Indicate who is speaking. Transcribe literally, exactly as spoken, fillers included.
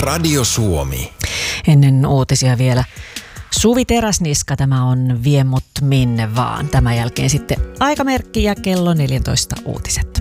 Speaker 1: Radio Suomi.
Speaker 2: Ennen uutisia vielä Suvi Teräsniska, tämä on Vie mut minne vaan. Tämän jälkeen sitten aikamerkki ja kello neljätoista uutiset.